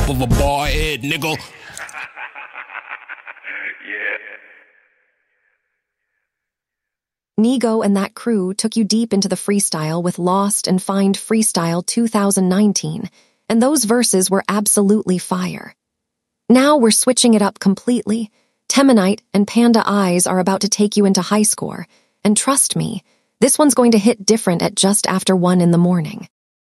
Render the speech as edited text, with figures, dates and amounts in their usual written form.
top of a bar head, nigga. Nigo and that crew took you deep into the freestyle with Lost and Find Freestyle 2019, and those verses were absolutely fire. Now we're switching it up completely. Temanite and Panda Eyes are about to take you into high score, and trust me, this one's going to hit different at just after 1 in the morning.